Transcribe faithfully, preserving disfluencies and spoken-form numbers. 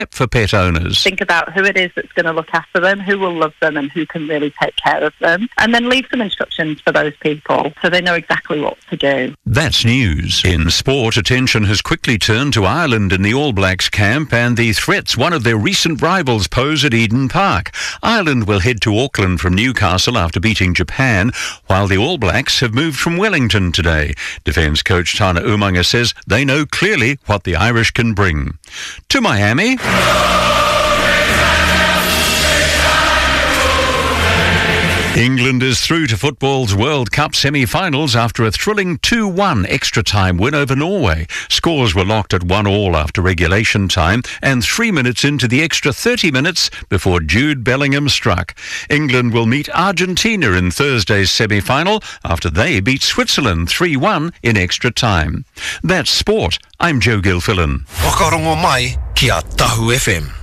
for pet owners. Think about who it is that's going to look after them, who will love them and who can really take care of them, and then leave some instructions for those people so they know exactly what to do. That's news. In sport, attention has quickly turned to Ireland in the All Blacks camp and the threats one of their recent rivals pose at Eden Park. Ireland will head to Auckland from Newcastle after beating Japan, while the All Blacks have moved from Wellington today. Defence coach Tana Umaga says they know clearly what the Irish can bring. To Miami. England is through to football's World Cup semi-finals after a thrilling two one extra-time win over Norway. Scores were locked at one all after regulation time and three minutes into the extra thirty minutes before Jude Bellingham struck. England will meet Argentina in Thursday's semi-final after they beat Switzerland three one in extra time. That's sport. I'm Joe Gilfillan. Whakarongo mai ki a Tahu F M.